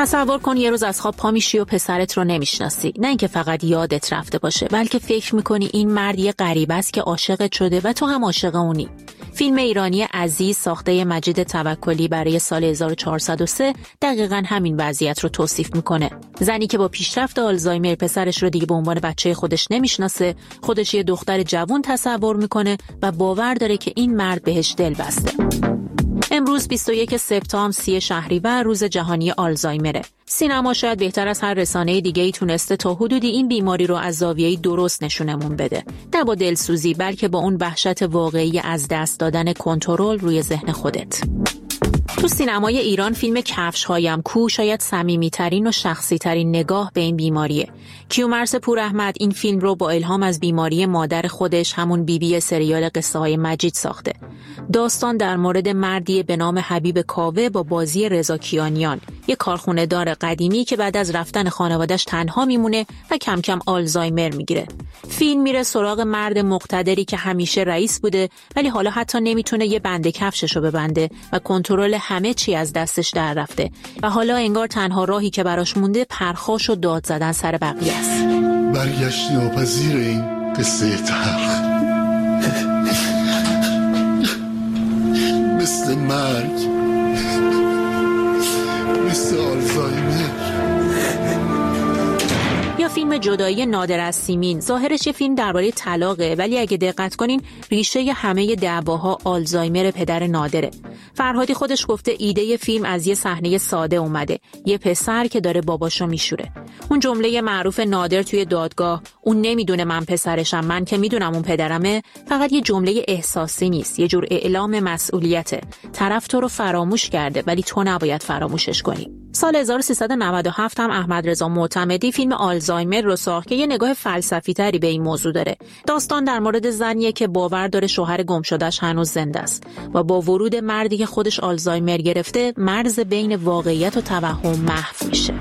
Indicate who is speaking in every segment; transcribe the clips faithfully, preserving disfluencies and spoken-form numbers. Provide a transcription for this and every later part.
Speaker 1: تصور کن یه روز از خواب پا میشی و پسرت رو نمیشناسی. نه اینکه فقط یادت رفته باشه، بلکه فکر میکنی این مرد یه غریبه است که عاشقت شده و تو هم عاشق اونی. فیلم ایرانی عزیز ساخته مجید توکلی برای سال هزار و چهارصد و سه دقیقاً همین وضعیت رو توصیف میکنه. زنی که با پیشرفت آلزایمر پسرش رو دیگه به عنوان بچه خودش نمیشناسه، خودش یه دختر جوان تصور میکنه و باور داره که این مرد بهش دل بسته. امروز بیست و یکم سپتامبر سی شهریور روز جهانی آلزایمره. سینما شاید بهتر از هر رسانه دیگه‌ای تونسته تا حدودی این بیماری رو از زاویه‌ای درست نشونمون بده. نه با دلسوزی، بلکه با اون وحشت واقعی از دست دادن کنترل روی ذهن خودت. تو سینمای ایران فیلم کفش هایم کو شاید صمیمی‌ترین و شخصی‌ترین نگاه به این بیماریه. کیومرث پوراحمد این فیلم رو با الهام از بیماری مادر خودش، همون بیبی بی سریال قصه های مجید ساخته. داستان در مورد مردی به نام حبیب کاوه با بازی رضا کیانیان، یک کارخونه دار قدیمی که بعد از رفتن خانواده‌اش تنها میمونه و کم کم آلزایمر میگیره. فیلم میره سراغ مرد مقتدری که همیشه رئیس بوده ولی حالا حتی نمیتونه یه بند کفششو ببنده و کنترل همه چی از دستش در رفته و حالا انگار تنها راهی که براش مونده پرخاش و داد زدن سر بقیه است.
Speaker 2: برگشت ناپذیر این قصه تلخ، مثل مرگ، مثل آلزایمر.
Speaker 1: یا فیلم جدایی نادر از سیمین، ظاهرش یه فیلم درباره طلاقه ولی اگه دقت کنین ریشه همه دعواها آلزایمر پدر نادره. فرهادی خودش گفته ایده فیلم از یه صحنه ساده اومده، یه پسر که داره باباشو میشوره. اون جمله معروف نادر توی دادگاه، اون نمیدونه من پسرشم، من که میدونم اون پدرمه، فقط یه جمله احساسی نیست، یه جور اعلام مسئولیته. طرف تو رو فراموش کرده ولی تو نباید فراموشش کنی. سال هزار و سیصد و نود و هفت هم احمد رضا معتمدی فیلم آلزایمر رو ساخت که یه نگاه فلسفی تری به این موضوع داره. داستان در مورد زنیه که باور داره شوهر گم شده‌اش هنوز زنده است و با ورود مردی که خودش آلزایمر گرفته، مرز بین واقعیت و توهم محو میشه.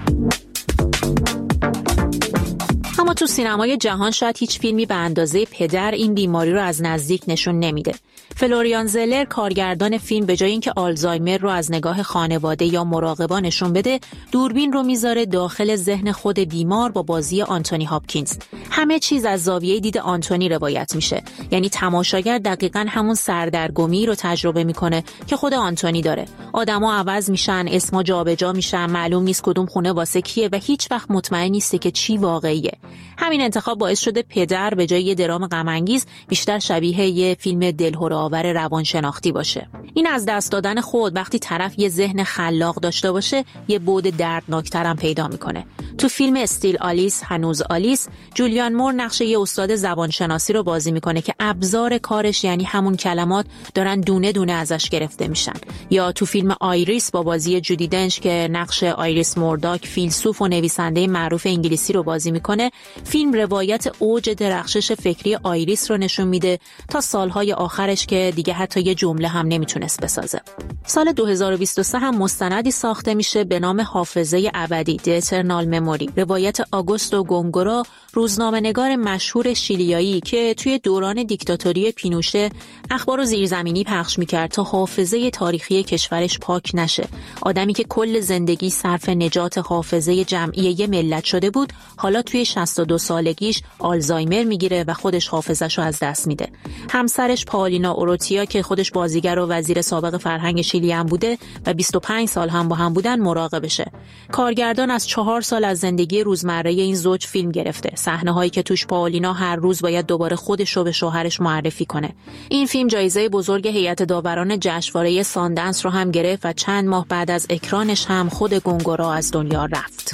Speaker 1: اما تو سینمای جهان شاید هیچ فیلمی به اندازه پدر این بیماری رو از نزدیک نشون نمیده. فلوریان زلر کارگردان فیلم به جای اینکه آلزایمر رو از نگاه خانواده یا مراقبا نشون بده، دوربین رو میذاره داخل ذهن خود بیمار با بازی آنتونی هاپکینز. همه چیز از زاویه دید آنتونی روایت میشه، یعنی تماشاگر دقیقاً همون سردرگمی رو تجربه میکنه که خود آنتونی داره. آدما عوض میشن، اسما جابجا میشن، معلوم نیست کدوم خونه واسه کیه و هیچ وقت مطمئن نیستی که چی واقعیه. همین انتخاب باعث شده پدر به جای یه درام غم انگیز بیشتر شبیه یه فیلم دلهره‌آور روانشناختی باشه. این از دست دادن خود وقتی طرف یه ذهن خلاق داشته باشه یه بعد دردناکتر هم پیدا میکنه. تو فیلم استیل آلیس هنوز آلیس، جولیان مور نقش یه استاد زبانشناسی رو بازی میکنه که ابزار کارش یعنی همون کلمات دارن دونه دونه ازش گرفته میشن. یا تو فیلم آیریس با بازی جودی دنچ که نقش آیریس مورداک فیلسوف و نویسنده معروف انگلیسی رو بازی میکنه، فیلم روایت اوج درخشش فکری آیریس رو نشون میده تا سالهای آخرش که دیگه حتی یه جمله هم نمیتونست بسازه. سال دو هزار و بیست و سه هم مستندی ساخته میشه به نام حافظه ابدی The Eternal Memory، روایت آگوستو گونگورا، روزنامه‌نگار مشهور شیلیایی که توی دوران دیکتاتوری پینوشه اخبار زیرزمینی پخش میکرد تا حافظه تاریخی کشورش پاک نشه. آدمی که کل زندگی صرف نجات حافظه جمعی یه ملت شده بود، حالا توی شصت و دو سالگیش آلزایمر میگیره و خودش حافظه‌شو از دست میده. همسرش پاولینا اوروتیا که خودش بازیگر و وزیر سابق فرهنگ شیلی هم بوده و بیست و پنج سال هم با هم بودن مراقبشه. کارگردان از چهار سال از زندگی روزمره این زوج فیلم گرفته. صحنه‌هایی که توش پاولینا هر روز باید دوباره خودش رو به شوهرش معرفی کنه. این فیلم جایزه بزرگ هیئت داوران جشنواره ساندنس رو هم گرفت و چند ماه بعد از اکرانش هم خود گونگورا از دنیا رفت.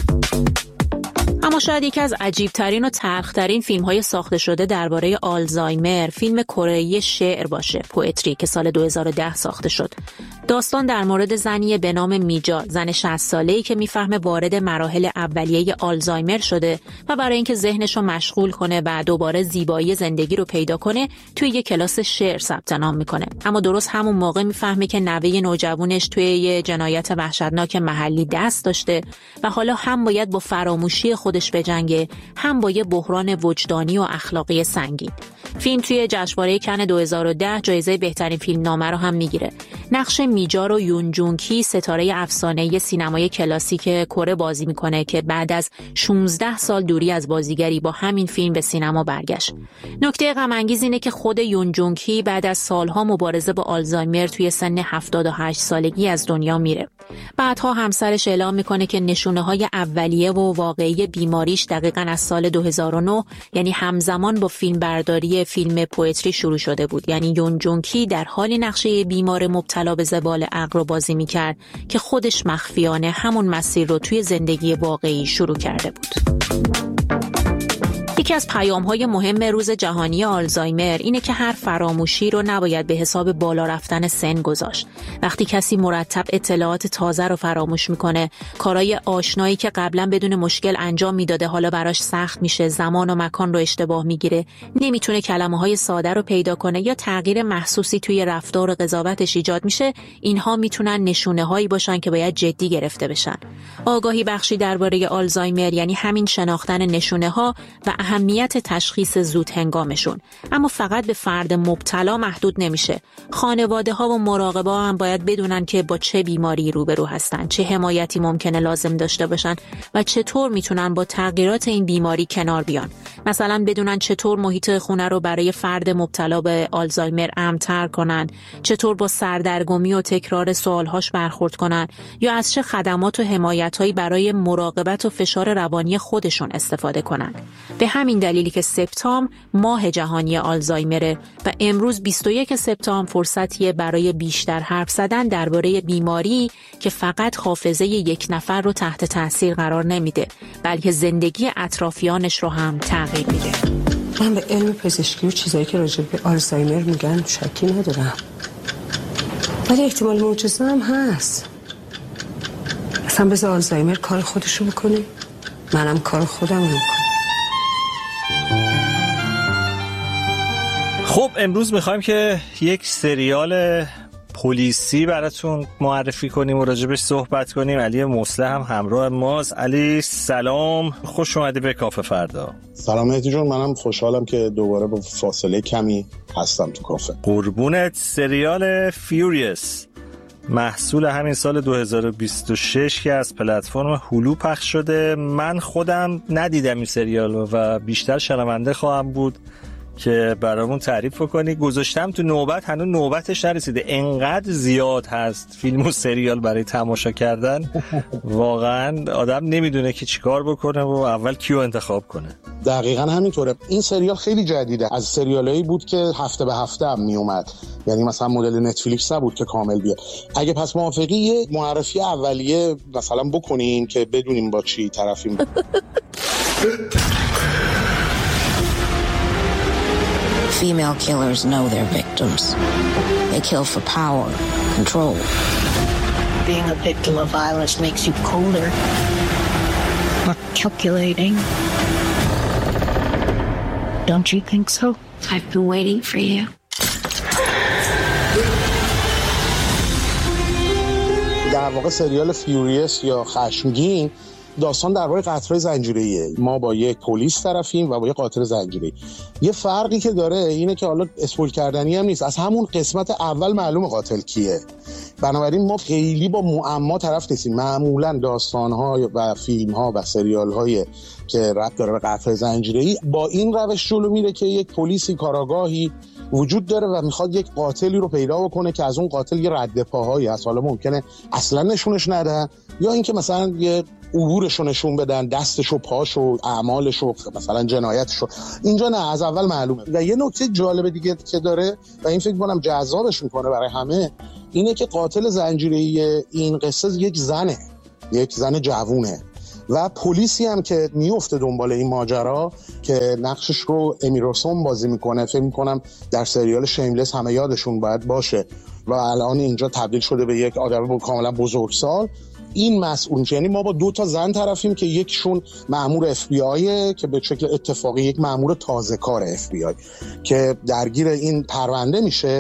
Speaker 1: اما شاید یکی از عجیبترین و تلخ‌ترین فیلم‌های ساخته شده درباره آلزایمر فیلم کره‌ای شعر باشه، پوئتری، که سال دو هزار و ده ساخته شد. داستان در مورد زنی به نام میجا، زن شصت ساله‌ای که میفهمه وارد مراحل اولیه آلزایمر شده و برای اینکه ذهنش رو مشغول کنه و دوباره زیبایی زندگی رو پیدا کنه، توی یک کلاس شعر ثبت نام میکنه. اما درست همون موقع میفهمه که نوه نوجوانش توی یه جنایت وحشتناک محلی دست داشته و حالا هم باید با فراموشی خودش بجنگه، هم با یه بحران وجدانی و اخلاقی سنگین. فیلم توی جشنواره کن دو هزار و ده جایزه بهترین فیلم نامه رو هم میگیره. نقش میجا رو یون جون کی، ستاره افسانه‌ای سینمای کلاسیک کره بازی میکنه که بعد از شانزده سال دوری از بازیگری با همین فیلم به سینما برگشت. نکته غم انگیز اینه که خود یون جون کی بعد از سالها مبارزه با آلزایمر توی سن هفتاد و هشت سالگی از دنیا میره. بعدها همسرش اعلام میکنه که نشونه‌های اولیه و واقعی بیماریش دقیقاً از سال دو هزار و نه، یعنی همزمان با فیلم برداری فیلم پوئتری شروع شده بود. یعنی یون جون کی در حالی نقشه بیمار مبتلا به زوال عقل رو بازی میکرد که خودش مخفیانه همون مسیر رو توی زندگی واقعی شروع کرده بود. یکی از پیام‌های مهم روز جهانی آلزایمر اینه که هر فراموشی رو نباید به حساب بالا رفتن سن گذاشت. وقتی کسی مرتب اطلاعات تازه رو فراموش میکنه، کارهای آشنایی که قبلا بدون مشکل انجام میداده حالا براش سخت میشه، زمان و مکان رو اشتباه میگیره، نمیتونه کلمه‌های ساده رو پیدا کنه یا تغییر محسوسی توی رفتار و قضاوتش ایجاد میشه، اینها میتونن نشونه‌هایی باشن که باید جدی گرفته بشن. آگاهی بخشی درباره آلزایمر یعنی همین شناختن نشونه‌ها و اهمیت تشخیص زود هنگامشون. اما فقط به فرد مبتلا محدود نمیشه. خانواده ها و مراقبا هم باید بدونن که با چه بیماری روبرو هستن، چه حمایتی ممکنه لازم داشته باشن و چطور میتونن با تغییرات این بیماری کنار بیان. مثلا بدونن چطور محیط خونه رو برای فرد مبتلا به آلزایمر امن‌تر کنن، چطور با سردرگمی و تکرار سوالهاش برخورد کنن یا از چه خدمات و حمایتایی برای مراقبت و فشار روانی خودشون استفاده کنن. به همین دلیلی که سپتامبر ماه جهانی آلزایمره و امروز بیست و یکم سپتامبر فرصتیه برای بیشتر حرف زدن درباره بیماری که فقط حافظه یک نفر رو تحت تاثیر قرار نمیده، بلکه زندگی اطرافیانش رو هم تغییر میده.
Speaker 3: من به علم پزشکی و چیزایی که راجع به آلزایمر میگن شکی ندارم، ولی احتمال معجزه هم هست. اصلا بذار آلزایمر کار خودشو بکنه، منم کار خودم رو میکنم.
Speaker 4: خب امروز میخوایم که یک سریال پلیسی براتون معرفی کنیم و راجبش صحبت کنیم. علی مصلح هم همراه ماست. علی سلام، خوش اومدی به کافه فردا.
Speaker 5: سلام مهدی جون، منم خوشحالم که دوباره با فاصله کمی هستم تو کافه.
Speaker 4: قربونت. سریال فیوریس محصول همین سال دو هزار و بیست و شش که از پلتفرم هولو پخش شده. من خودم ندیدم این سریال و بیشتر شنونده خواهم بود که برامون تعریف کنی. گذاشتم تو نوبت، هنوز نوبتش نرسیده، انقدر زیاد هست فیلم و سریال برای تماشا کردن واقعا آدم نمیدونه که چیکار بکنه و اول کیو انتخاب کنه.
Speaker 5: دقیقاً همینطوره. این سریال خیلی جدیده، از سریالایی بود که هفته به هفته هم می اومد، یعنی مثلا مدل نتفلیکس نبود که کامل بیاد. اگه پس موافقی یه معرفی اولیه مثلا بکنیم که بدونیم با چی طرفیم.
Speaker 6: Female killers know their victims. They kill for power, control.
Speaker 7: Being a victim of violence makes you colder, more calculating. Don't you think so?
Speaker 6: I've been waiting for you.
Speaker 5: در واقع سریال فیوریس یا خشمگین داستان درباره قتل‌های زنجیره‌ایه. ما با یک پلیس طرفیم و با یک قاتل زنجیره‌ای. یه فرقی که داره اینه که حالا اسپویل کردنی هم نیست، از همون قسمت اول معلومه قاتل کیه. بنابراین ما خیلی با معما طرف نیستیم. معمولا داستان‌ها و فیلم‌ها و سریال‌های که ربط داره به قتل زنجیره‌ای با این روش جلو میره که یک پلیسی کاراگاهی وجود داره و میخواد یک قاتلی رو پیدا بکنه که از اون قاتل یه رد پاهایی هست. حالا ممکنه اصلا نشونش ندن یا اینکه مثلا یه عبورشو نشون بدن، دستشو، پاشو، اعمالشو، مثلا جنایتشو. اینجا نه، از اول معلومه. و یه نکته جالب دیگه که داره و این فکر کنم جذابش میکنه برای همه اینه که قاتل زنجیره‌ای این قصه یک زنه، یک زن جوونه و پلیسی هم که میفته دنبال این ماجرا که نقشش رو امی روسوم بازی میکنه. فکر میکنم در سریال شیملس همه یادشون باید باشه و الان اینجا تبدیل شده به یک آدم کاملا بزرگسال. این مسئول، یعنی ما با دو تا زن طرفیم که یکشون مأمور اف بی آی که به شکل اتفاقی یک مأمور تازه کار اف بی آی که درگیر این پرونده میشه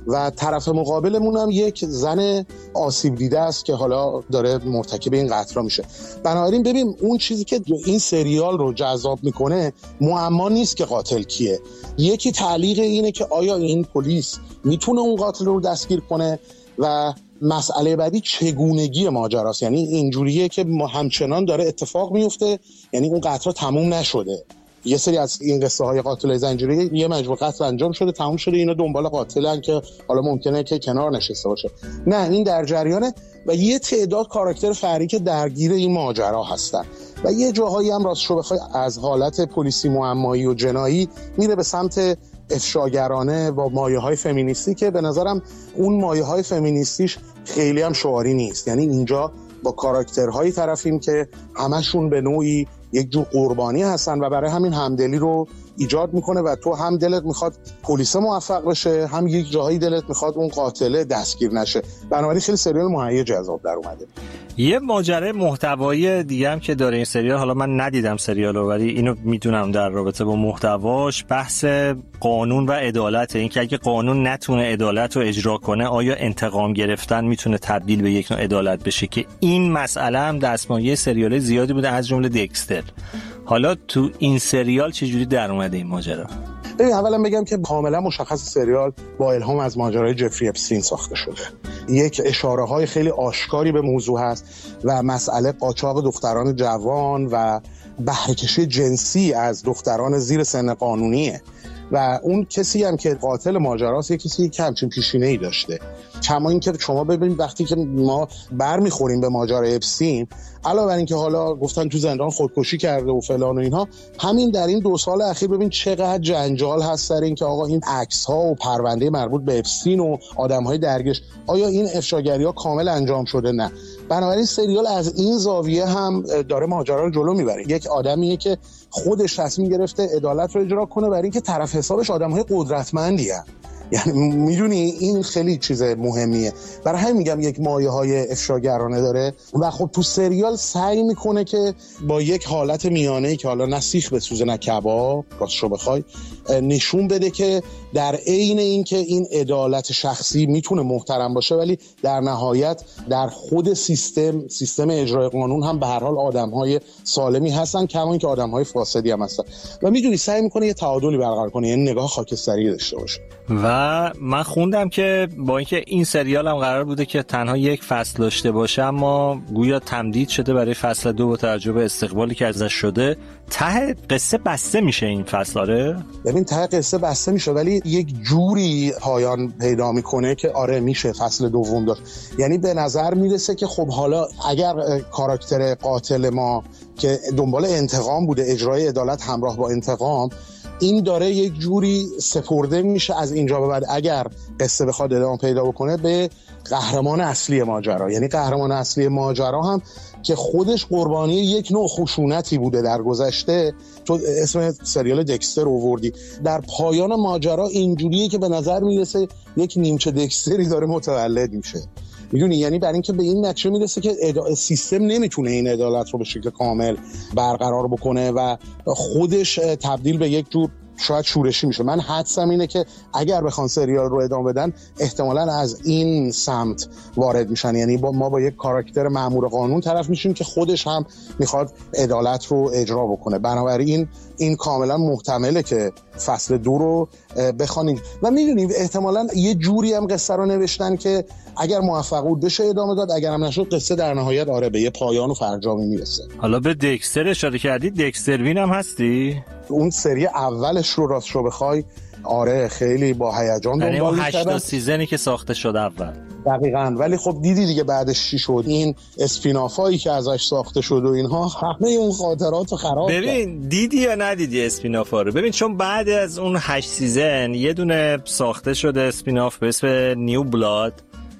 Speaker 5: و طرف مقابلمون هم یک زن آسیب دیده است که حالا داره مرتکب این قتل میشه. بنابراین ببین اون چیزی که این سریال رو جذاب میکنه معما نیست که قاتل کیه، یکی تعلیق اینه که آیا این پلیس میتونه اون قاتل رو دستگیر کنه و مسئله بعدی چگونگی ماجراست. یعنی اینجوریه که همچنان داره اتفاق میفته، یعنی اون قتل تموم نشده. یه سری از این قصه های قاتل زنجیره یه مجموعه قتل انجام شده تموم شده، اینا دنبال قاتلن که حالا ممکنه که کنار نشسته باشه. نه، این در جریانه و یه تعداد کاراکتر فرعی که درگیر این ماجرا هستن و یه جاهایی هم راستشو بخوای از حالت پلیسی معمایی و جنایی میره به سمت افشاگرانه و مایه‌های فمینیستی که به نظرم اون مایه‌های فمینیستیش خیلی هم شعاری نیست. یعنی اینجا با کاراکترهایی طرفیم که همشون به نوعی یک جور قربانی هستن و برای همین همدلی رو ایجاد میکنه و تو هم دلت میخواد پلیس موفق بشه، هم یک جاهایی دلت میخواد اون قاتل دستگیر نشه. بنابراین خیلی سریال مهیج جذاب در اومده.
Speaker 4: یه ماجرای محتوایی دیگه هم که داره این سریال، حالا من ندیدم سریالو ولی اینو میدونم در رابطه با محتواش، بحث قانون و عدالت. این که اگه قانون نتونه عدالت رو اجرا کنه آیا انتقام گرفتن میتونه تبدیل به یک نوع عدالت بشه، که این مسئله هم دستمایه سریال زیادی بوده از جمله دکستر. حالا تو این سریال چجوری در اومده این ماجرا؟
Speaker 5: ببین اولا بگم که کاملا مشخص سریال با الهام از ماجرای جفری اپستین ساخته شده. یک اشاره های خیلی آشکاری به موضوع هست و مسئله قاچاق دختران جوان و بهره کشی جنسی از دختران زیر سن قانونیه و اون کسی هم که قاتل ماجراست یک کسی که همچین پیشینه‌ای داشته. کما این که شما ببینید وقتی که ما برمیخوریم به ماجرای اپستین، علاوه بر این که حالا گفتن تو زندان خودکشی کرده و فلان و اینها، همین در این دو سال اخیر ببین چقدر جنجال هست سر این که آقا این عکس ها و پرونده مربوط به اپستین و آدم های درگیرش، آیا این افشاگری ها کامل انجام شده؟ نه. بنابراین سریال از این زاویه هم داره ماجرا رو جلو میبره. یک آدمیه که خودش تصمیم گرفته عدالت رو اجرا کنه برای اینکه طرف حسابش آدم‌های قدرتمندی هستن. یعنی میدونی این خیلی چیز مهمیه. برای همین میگم یک مایه‌های افشاگرانه داره و خب تو سریال سعی میکنه که با یک حالت میانه‌ای که حالا نه سیخ بسوزه نه کباب راستشو بخوای نشون بده که در عین این که این عدالت شخصی میتونه محترم باشه ولی در نهایت در خود سیستم سیستم اجرای قانون هم به هر حال آدم‌های سالمی هستن، کما اینکه آدم‌های فاسدی هم هستن و میدونی سعی میکنه یه تعادلی برقرار کنه، یعنی نگاه خاکستری داشته باشه.
Speaker 4: و من خوندم که با اینکه این سریال هم قرار بوده که تنها یک فصل داشته باشه اما گویا تمدید شده برای فصل دو با توجه به استقبالی که ازش شده، ته قصه بسته میشه این فصل. آره
Speaker 5: ببین ته قصه بسته میشه ولی یک جوری پایان پیدا میکنه که آره میشه فصل دوم داشت. یعنی به نظر میرسه که خب حالا اگر کاراکتر قاتل ما که دنبال انتقام بوده، اجرای عدالت همراه با انتقام، این داره یک جوری سپرده میشه از اینجا به بعد اگر قصه بخواد ادامه پیدا بکنه به قهرمان اصلی ماجرا. یعنی قهرمان اصلی ماجرا هم که خودش قربانی یک نوع خشونتی بوده در گذشته. تو اسم سریال دکستر آوردی، در پایان ماجرا اینجوریه که به نظر میرسه یک نیمچه دکستری داره متولد میشه. میدونی یعنی برای اینکه به این نتیجه میرسه که ادا... سیستم نمیتونه این عدالت رو به شکل کامل برقرار بکنه و خودش تبدیل به یک جور شاید شورشی میشه. من حدسم اینه که اگر بخوان سریال رو ادامه بدن احتمالاً از این سمت وارد میشن، یعنی با ما با یک کاراکتر مأمور قانون طرف میشیم که خودش هم میخواد عدالت رو اجرا بکنه. بنابراین این کاملا محتمله که فصل دو رو بخوانید و میدونیم احتمالاً یه جوری هم قصه رو نوشتن که اگر موفق بود بشه ادامه داد، اگر هم نشد قصه در نهایت آره به یه پایان و فرجامی میرسه.
Speaker 4: حالا به دکستر اشاره کردی، دکستر وین هم هستی؟
Speaker 5: اون سری اولش رو راستش رو بخوای آره خیلی با هیجان دنبال
Speaker 4: می‌کردم.
Speaker 5: یعنی
Speaker 4: یعنی اون هشت سیزنی که ساخته شد اول.
Speaker 5: دقیقاً. ولی خب دیدی دیگه بعدش چی شد، این اسپینافایی که ازش ساخته شد و اینها همه اون خاطرات رو خراب کرد.
Speaker 4: ببین دیدی یا ندیدی اسپینافا رو؟ ببین چون بعد از اون هشت سیزن یه دونه ساخته شده اسپیناف به اسم نیو بلاد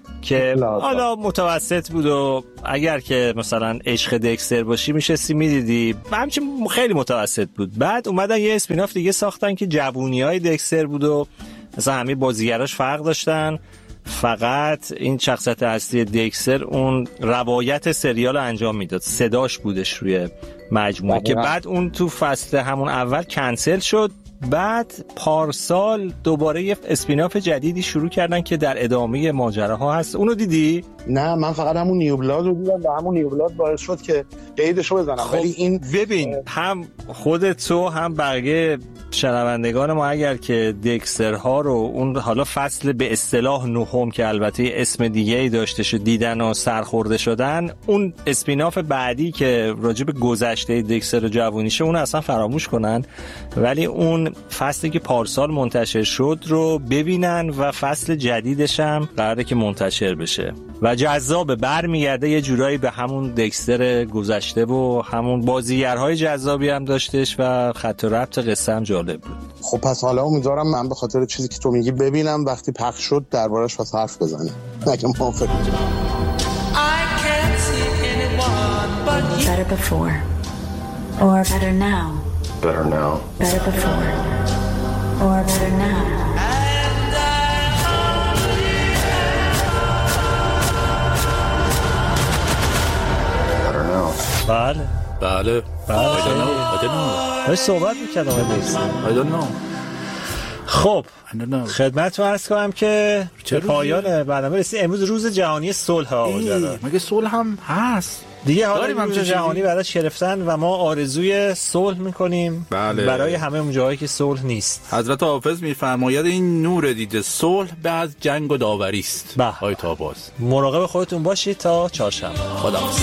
Speaker 4: که حالا متوسط بود و اگر که مثلا عشق دکستر باشی میشستی میدیدی، همچنین خیلی متوسط بود. بعد اومدن یه اسپیناف دیگه ساختن که جوونیای دکستر بود و مثلا همه بازیگراش فرق داشتن، فقط این شخصیت اصلی دکستر اون روایت سریال انجام میداد، صداش بودش روی مجموعه که بعد اون تو فصل همون اول کنسل شد بعد پارسال دوباره یه اسپیناف جدیدی شروع کردن که در ادامه ماجراها هست. اونو دیدی؟
Speaker 5: نه من فقط همون نیوبلاد رو دیدم و همون نیوبلاد باعث شد که قیدشو بزنم.
Speaker 4: خب
Speaker 5: ولی این
Speaker 4: ببین هم خودت تو هم بقیه شنوندگان ما اگر که دکسترها رو اون حالا فصل به اصطلاح نهم که البته اسم دیگه ای داشته شد دیدن و سرخورده شدن، اون اسپیناف بعدی که راجع به گذشته دکستر و جوونیشه اون اصلا فراموش کنن، ولی اون فصلی که پارسال منتشر شد رو ببینن و فصل جدیدش هم قراره که منتشر بشه و جذاب برمیگرده یه جورایی به همون دکستر گذشته و همون بازیگرهای جذابی هم داشتش و خط و ربط قصه هم جالب بود.
Speaker 5: خب پس حالا امیدوارم من به خاطر چیزی که تو میگی ببینم وقتی پخش شد دربارش واسه حرف بزنیم. اگه موافقی.
Speaker 6: Better before. Or better now.
Speaker 8: Better now.
Speaker 6: Better before. Or better now.
Speaker 8: Better now.
Speaker 4: بله
Speaker 9: بله
Speaker 4: بله
Speaker 9: I don't know. I don't know.
Speaker 4: باید صحبت میکرد آقای دکستر.
Speaker 9: I don't know.
Speaker 4: خب
Speaker 9: I don't know.
Speaker 4: خدمت رو عرض کنم که
Speaker 9: چه
Speaker 4: به پایان برنامه رسید. امروز روز جهانی صلح آقا جلال.
Speaker 9: مگه صلح هم هست؟
Speaker 4: دیگه حالا
Speaker 9: داریم
Speaker 4: روز
Speaker 9: همچین
Speaker 4: جهانی
Speaker 9: چیزی؟
Speaker 4: براش گرفتن و ما آرزوی صلح میکنیم
Speaker 9: بله.
Speaker 4: برای همه اون جاهایی که صلح نیست.
Speaker 9: حضرت حافظ میفرماید این نور دیده صلح به از جنگ و داوری است.
Speaker 4: بله.
Speaker 9: آی تاباز
Speaker 4: مراقب خودتون باشید تا چهارشنبه.
Speaker 9: خداحافظ.